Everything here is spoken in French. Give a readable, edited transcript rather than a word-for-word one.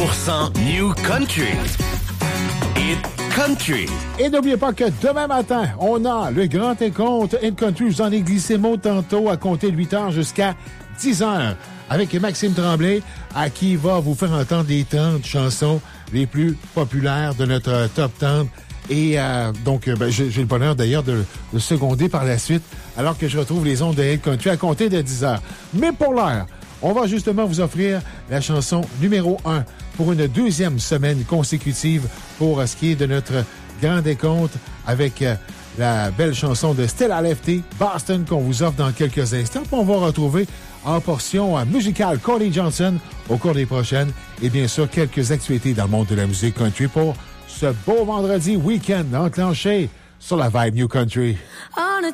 100% New Country. Hit Country. Et n'oubliez pas que demain matin, on a le grand décompte Hit Country. Je vous en ai glissé mot tantôt à compter de 8 h jusqu'à 10 h avec Maxime Tremblay, à qui va vous faire entendre les 30 chansons les plus populaires de notre top 10. Et donc, j'ai le bonheur d'ailleurs de le seconder par la suite, alors que je retrouve les ondes de Hit Country à compter de 10 h. Mais pour l'heure, on va justement vous offrir la chanson numéro 1 pour une deuxième semaine consécutive pour ce qui est de notre grand décompte avec la belle chanson de Stella Lefty, Boston, qu'on vous offre dans quelques instants. Puis on va retrouver en portion musicale Cody Johnson au cours des prochaines et bien sûr quelques actualités dans le monde de la musique country pour ce beau vendredi week-end enclenché sur la Vibe New Country. On a